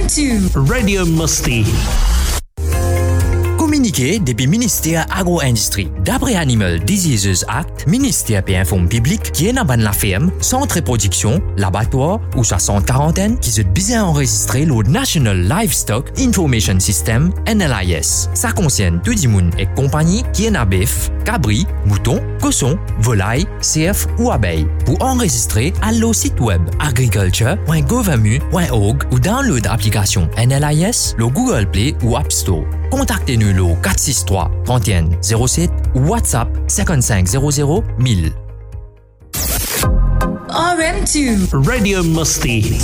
RM2 Radio Musti. Communiqué depuis ministère agro-industrie. D'après Animal Diseases Act, ministère peut informer public qui est dans la ferme, centre de production, l'abattoir ou sa centre quarantaine qui se bien enregistré le National Livestock Information System NLIS. Ça concerne tout le monde et compagnie qui est dans bœuf, cabri, mouton, cochon, volaille, cerf ou abeille. Pour enregistrer, allez au site web agriculture.gouvernement.org ou download l'application NLIS, le Google Play ou App Store. Contactez-nous le 463 31 07 ou WhatsApp 55 00 1000. RM2 Radio Musti.